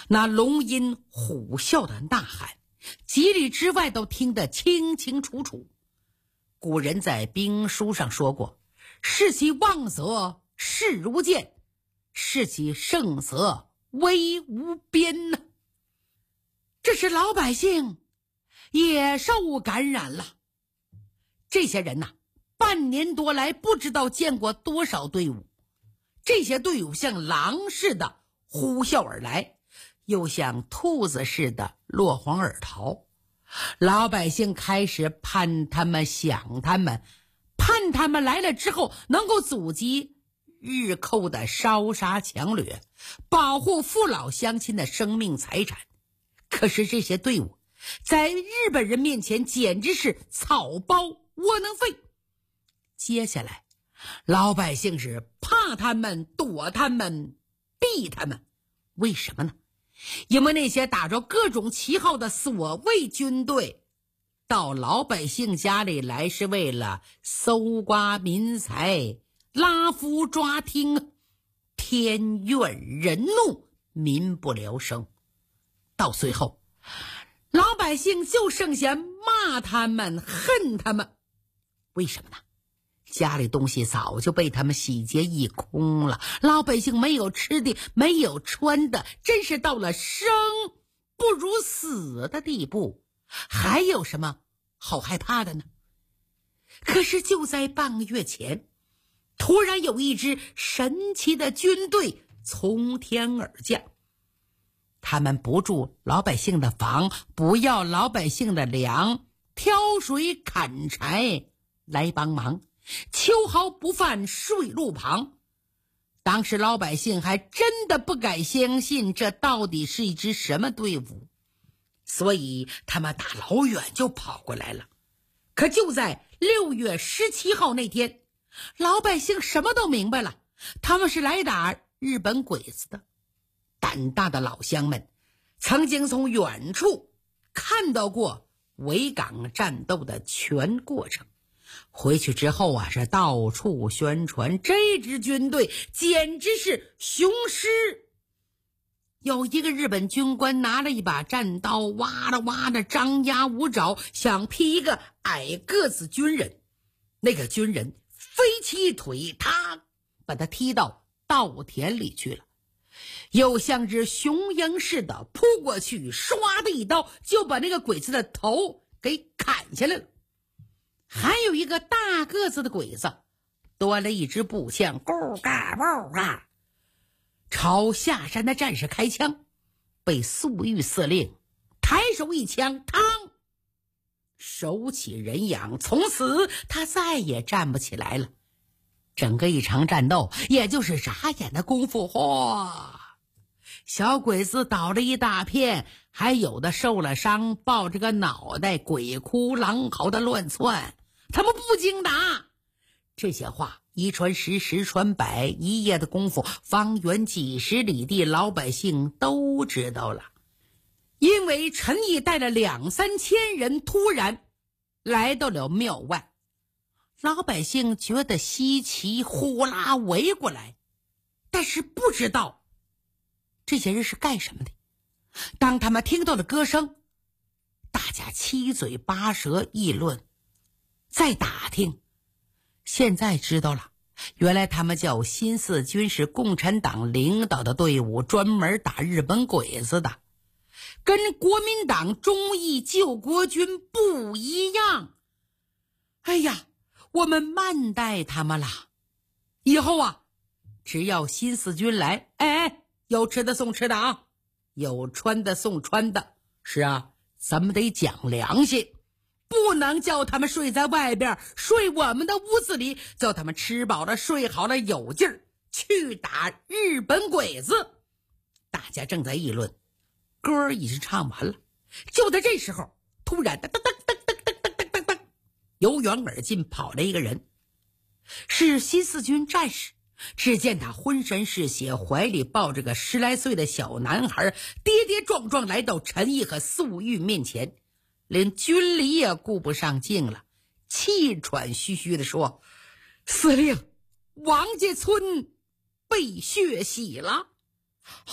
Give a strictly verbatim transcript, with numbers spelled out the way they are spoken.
那龙吟虎啸的呐喊，几里之外都听得清清楚楚。古人在兵书上说过，士其望则势如剑，士其胜则威无边呢。这是老百姓也受感染了。这些人呐、啊，半年多来不知道见过多少队伍，这些队伍像狼似的呼啸而来，又像兔子似的落荒而逃。老百姓开始盼他们，想他们，盼他们来了之后能够阻击日寇的烧杀抢掠，保护父老乡亲的生命财产。可是这些队伍在日本人面前简直是草包窝囊废。接下来老百姓是怕他们，躲他们，避他们。为什么呢？因为那些打着各种旗号的所谓军队到老百姓家里来，是为了搜刮民财，拉夫抓听，天怨人怒，民不聊生。到最后老百姓就剩下骂他们，恨他们。为什么呢？家里东西早就被他们洗劫一空了，老百姓没有吃的，没有穿的，真是到了生不如死的地步，还有什么好害怕的呢？可是就在半个月前，突然有一支神奇的军队从天而降，他们不住老百姓的房，不要老百姓的粮，挑水砍柴来帮忙，秋毫不犯水路旁。当时老百姓还真的不敢相信这到底是一支什么队伍，所以他们大老远就跑过来了。可就在六月十七号那天，老百姓什么都明白了，他们是来打日本鬼子的。胆大的老乡们曾经从远处看到过维港战斗的全过程，回去之后啊，是到处宣传这支军队简直是雄狮。有一个日本军官拿了一把战刀，哇啦哇啦张牙舞爪，想劈一个矮个子军人。那个军人飞起一腿，他把他踢到稻田里去了。又像只雄鹰似的扑过去，唰的一刀就把那个鬼子的头给砍下来了。还有一个大个子的鬼子端了一支步枪，咕嘎咕嘎朝下山的战士开枪，被粟裕司令抬手一枪，嘡，手起人仰，从此他再也站不起来了。整个一场战斗也就是眨眼的功夫，嚯，小鬼子倒了一大片，还有的受了伤，抱着个脑袋鬼哭狼嚎的乱窜。他们不经打。这些话一传十，十传百，一夜的功夫，方圆几十里地老百姓都知道了。因为陈毅带了两三千人突然来到了庙外，老百姓觉得稀奇，呼啦围过来，但是不知道这些人是干什么的。当他们听到了歌声，大家七嘴八舌议论，再打听，现在知道了，原来他们叫新四军，是共产党领导的队伍，专门打日本鬼子的，跟国民党忠义救国军不一样。哎呀，我们慢待他们了。以后啊，只要新四军来，哎哎，有吃的送吃的啊，有穿的送穿的。是啊，咱们得讲良心，不能叫他们睡在外边，睡我们的屋子里，叫他们吃饱了睡好了有劲儿去打日本鬼子。大家正在议论，歌已经唱完了。就在这时候，突然噔噔噔噔噔噔噔噔噔，由远而近跑了一个人，是新四军战士。只见他浑身是血，怀里抱着个十来岁的小男孩，跌跌撞撞来到陈毅和粟裕面前，连军礼也顾不上敬了，气喘吁吁地说：司令，王家村被血洗了。